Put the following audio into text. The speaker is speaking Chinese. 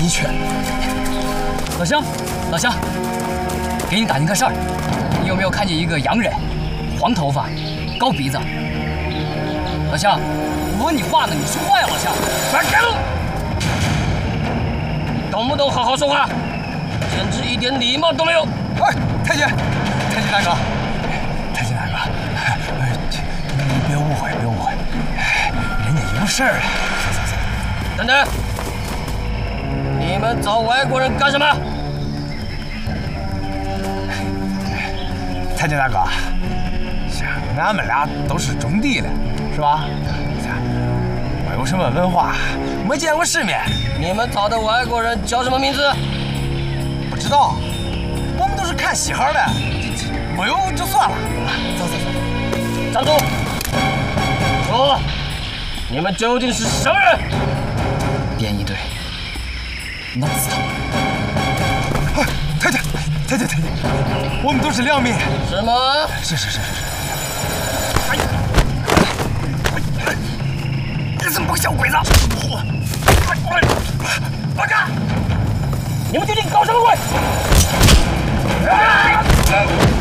一拳。 老乡，老乡，给你打听个事儿，你有没有看见一个洋人，黄头发，高鼻子？老乡，我问你话呢，你说话呀，老乡！ 快开路！懂不懂？好好说话，简直一点礼貌都没有！ 哎，太监大哥，太监大哥，你别误会，别误会，人家有事儿啊。走。 等等，你们找外国人干什么？ 太监大哥，俺们俩都是种地的，是吧？没有什么文化，没见过世面。 你们找的外国人叫什么名字？ 不知道，我们都是看稀罕的，没有就算了。走。 站住！说，你们究竟是什么人？ 编一队，弄死他！ 哎，太监，我们都是良民。 什么？ 是。哎呀！你怎么不小鬼子？ 我干！你们究竟搞什么鬼？